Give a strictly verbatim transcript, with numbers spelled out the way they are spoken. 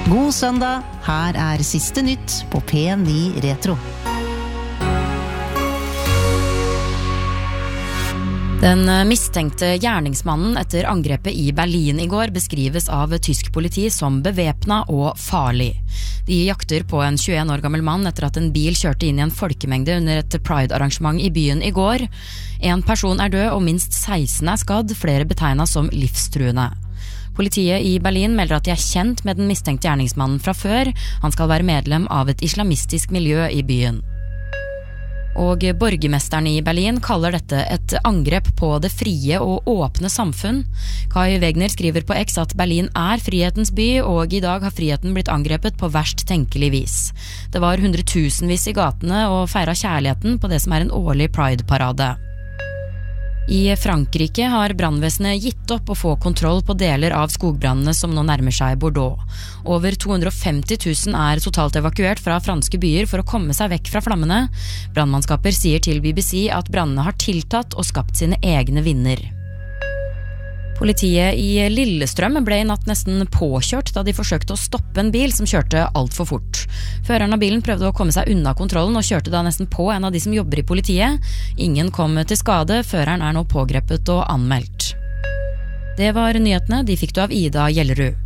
God søndag, her er siste nytt på P ni Retro. Den mistenkte gjerningsmannen etter angrepet i Berlin i går beskrives av tysk politi som bevæpnet og farlig. De jakter på en tjueen år gammel mann etter at en bil kjørte inn i en folkemengde under et Pride-arrangement i byen i går. En person er død og minst seksten er skadd, flere betegnet som livstruende. Politiet i Berlin melder at de er kjent med den mistenkte gjerningsmannen fra før. Han skal være medlem av et islamistisk miljø i byen. Og borgermesteren i Berlin kaller dette et angrep på det frie og åpne samfunn. Kai Wegner skriver på X at Berlin er frihetens by, og i dag har friheten blitt angrepet på verst tenkelig vis. Det var hundretusenvis i gatene og feiret kjærligheten på det som er en årlig Pride-parade. I Frankrike har brannvesenet gitt opp å få kontroll på deler av skogbrannene som nå nærmer seg Bordeaux. Over to hundre og femti tusen er totalt evakuert fra franske byer for å komme seg vekk fra flammene. Brannmannskaper sier til B B C at brannene har tiltatt og skapt sine egne vinder. Politiet i Lillestrøm ble i natt nesten påkjørt da de forsøkte å stoppe en bil som kjørte alt for fort. Føreren av bilen prøvde å komme seg unna kontrollen og kjørte da nesten på en av de som jobber i politiet. Ingen kom til skade, føreren er nå pågrepet og anmeldt. Det var nyhetene, de fikk du av Ida Gjellerud.